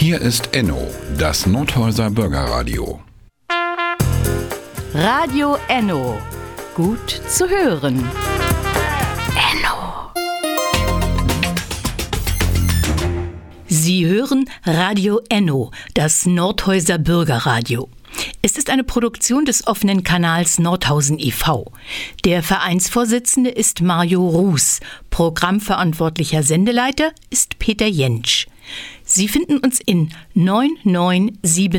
Hier ist Enno, das Nordhäuser Bürgerradio. Radio Enno. Gut zu hören. Enno. Sie hören Radio Enno, das Nordhäuser Bürgerradio. Es ist eine Produktion des offenen Kanals Nordhausen e.V. Der Vereinsvorsitzende ist Mario Ruß. Programmverantwortlicher Sendeleiter ist Peter Jentsch. Sie finden uns in 997